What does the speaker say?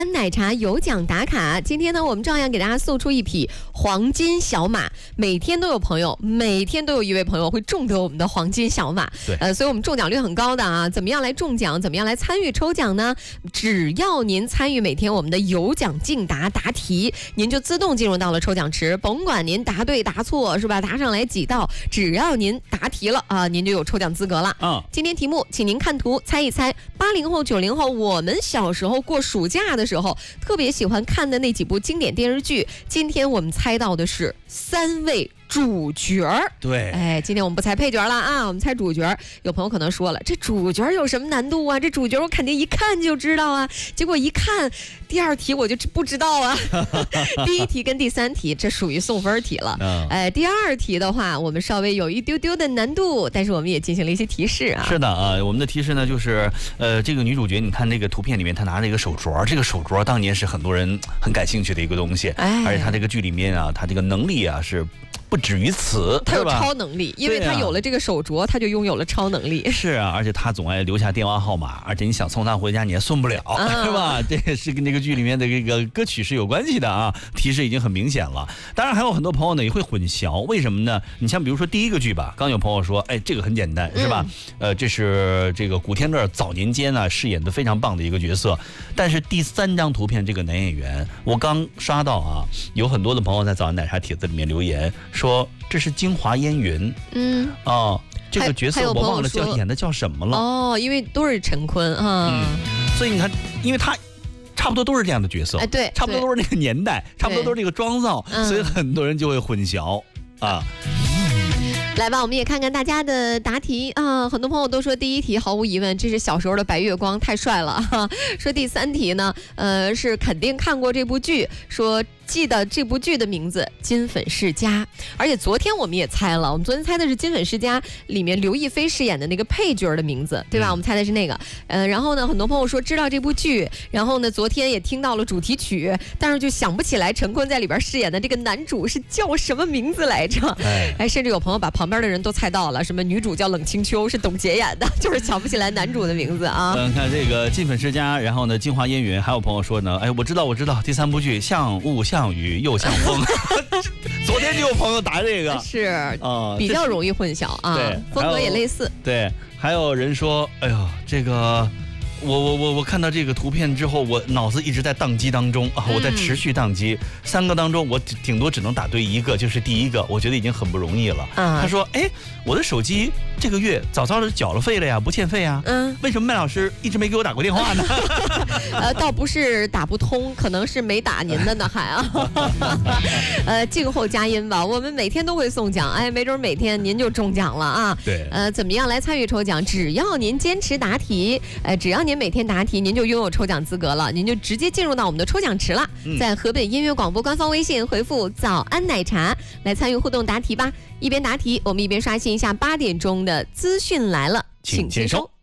奶茶有奖打卡，今天呢，我们照样给大家送出一匹黄金小马。每天都有一位朋友会中得我们的黄金小马。 对， 所以我们中奖率很高的啊。怎么样来中奖？怎么样来参与抽奖呢？只要您参与每天我们的有奖竞答答题，您就自动进入到了抽奖池。甭管您答对答错是吧？答上来几道，只要您答题了啊，您就有抽奖资格了。今天题目，请您看图猜一猜，80后、90后，我们小时候过暑假的时候特别喜欢看的那几部经典电视剧。今天我们猜到的是3位主角。 对， 今天我们不猜配角了啊，我们猜主角。有朋友可能说了，这主角有什么难度啊？这主角我肯定一看就知道啊。结果一看第二题我就不知道啊。第一题跟第三题这属于送分题了。第二题的话我们稍微有一丢丢的难度，但是我们也进行了一些提示啊。 是的啊，我们的提示呢就是这个女主角，你看这个图片里面她拿着一个手镯，这个手镯当年是很多人很感兴趣的一个东西。而且她这个剧里面啊，她这个能力啊是不止于此， 他有超能力，因为他有了这个手镯，他就拥有了超能力。 是啊，而且他总爱留下电话号码，而且你想送他回家你也送不了，是吧？这也是跟这个剧里面的这个歌曲是有关系的啊。提示已经很明显了。当然还有很多朋友呢也会混淆，为什么呢？你像比如说第一个剧吧，刚有朋友说，这个很简单，是吧？这是这个古天乐早年间呢饰演的非常棒的一个角色。但是第3张图片这个男演员，我刚刷到啊，有很多的朋友在早安奶茶帖子里面留言。说这是京华烟云，这个角色我忘了演的叫什么了。 因为都是陈坤啊， 所以你看，因为他差不多都是这样的角色， 对， 差不多都是那个年代，差不多都是这个妆造，所以很多人就会混淆啊。 来吧，我们也看看大家的答题啊。很多朋友都说第一题毫无疑问，这是小时候的白月光，太帅了。说第3题呢，是肯定看过这部剧，说记得这部剧的名字《金粉世家》，而且昨天我们也猜了，我们昨天猜的是《金粉世家》里面刘亦菲饰演的那个配角的名字，对吧？我们猜的是那个。然后呢，很多朋友说知道这部剧，然后呢，昨天也听到了主题曲，但是就想不起来陈坤在里边饰演的这个男主是叫什么名字来着。甚至有朋友把旁边的人都猜到了，什么女主叫冷清秋，是董洁演的，就是想不起来男主的名字啊。 看这个《金粉世家》，然后呢，京华烟云，还有朋友说呢，我知道，第3部剧像雾像雨又像风。昨天就有朋友答这个， 是比较容易混淆啊。 对， 风格也类似。 对，还有人说，这个。我看到这个图片之后，我脑子一直在宕机当中啊，我在持续宕机。3个当中，我顶多只能打对1个，就是第一个，我觉得已经很不容易了。他说，我的手机这个月早的缴了费了呀，不欠费啊。为什么麦老师一直没给我打过电话呢？ 倒不是打不通，可能是没打您的呢，还啊。静候佳音吧，我们每天都会送奖，没准每天您就中奖了啊。 对。 怎么样来参与抽奖？只要您坚持答题，只要您每天答题，您就拥有抽奖资格了，您就直接进入到我们的抽奖池了。在河北音乐广播官方微信回复早安奶茶来参与互动答题吧。一边答题，我们一边刷新一下8点钟的资讯来了，请接收。